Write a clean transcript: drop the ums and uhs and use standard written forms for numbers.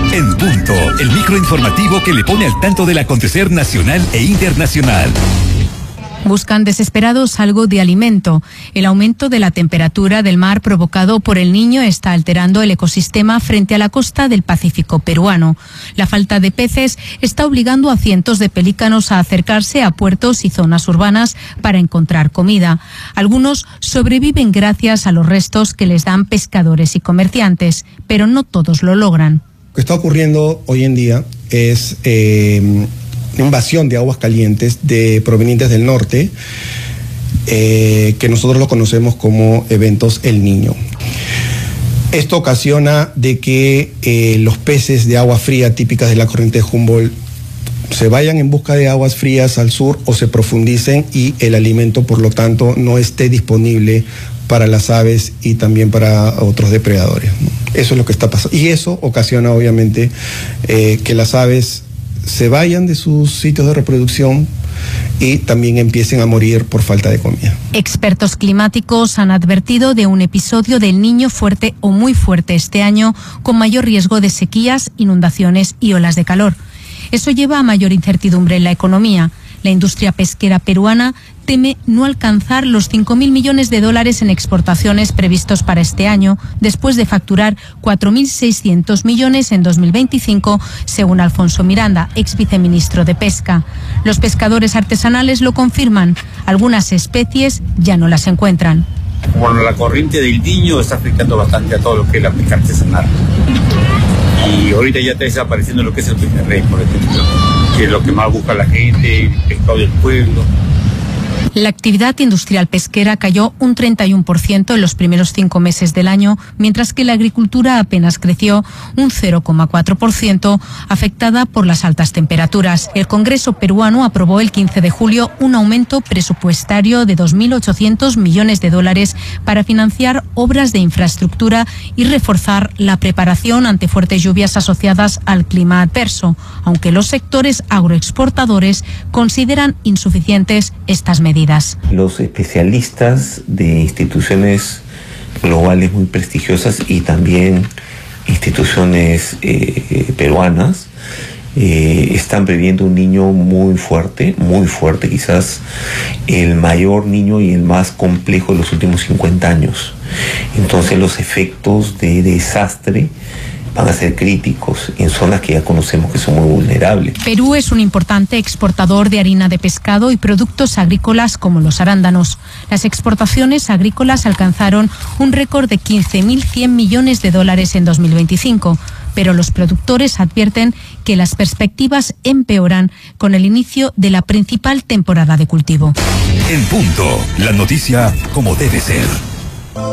En Punto, el microinformativo que le pone al tanto del acontecer nacional e internacional. Buscan desesperados algo de alimento. El aumento de la temperatura del mar provocado por el Niño está alterando el ecosistema frente a la costa del Pacífico peruano. La falta de peces está obligando a cientos de pelícanos a acercarse a puertos y zonas urbanas para encontrar comida. Algunos sobreviven gracias a los restos que les dan pescadores y comerciantes, pero no todos lo logran. Lo que está ocurriendo hoy en día es invasión de aguas calientes provenientes del norte, que nosotros lo conocemos como eventos El Niño. Esto ocasiona de que los peces de agua fría típicas de la corriente de Humboldt se vayan en busca de aguas frías al sur o se profundicen y el alimento, por lo tanto, no esté disponible para las aves y también para otros depredadores, ¿no? Eso es lo que está pasando. Y eso ocasiona, obviamente, que las aves se vayan de sus sitios de reproducción y también empiecen a morir por falta de comida. Expertos climáticos han advertido de un episodio del Niño fuerte o muy fuerte este año, con mayor riesgo de sequías, inundaciones y olas de calor. Eso lleva a mayor incertidumbre en la economía. La industria pesquera peruana teme no alcanzar los 5.000 millones de dólares en exportaciones previstos para este año, después de facturar 4.600 millones en 2025, según Alfonso Miranda, ex viceministro de Pesca. Los pescadores artesanales lo confirman. Algunas especies ya no las encuentran. Bueno, la corriente del Niño está afectando bastante a todo lo que es la pesca artesanal. Y ahorita ya está desapareciendo lo que es el pejerrey, por ejemplo, que es lo que más busca la gente, el pescado del pueblo. La actividad industrial pesquera cayó un 31% en los primeros 5 meses del año, mientras que la agricultura apenas creció un 0,4%, afectada por las altas temperaturas. El Congreso peruano aprobó el 15 de julio un aumento presupuestario de 2.800 millones de dólares para financiar obras de infraestructura y reforzar la preparación ante fuertes lluvias asociadas al clima adverso, aunque los sectores agroexportadores consideran insuficientes estas medidas. Los especialistas de instituciones globales muy prestigiosas y también instituciones peruanas están previendo un Niño muy fuerte, quizás el mayor Niño y el más complejo de los últimos 50 años. Entonces los efectos de desastre van a ser críticos en zonas que ya conocemos que son muy vulnerables. Perú es un importante exportador de harina de pescado y productos agrícolas como los arándanos. Las exportaciones agrícolas alcanzaron un récord de 15.100 millones de dólares en 2025, pero los productores advierten que las perspectivas empeoran con el inicio de la principal temporada de cultivo. En Punto, la noticia como debe ser.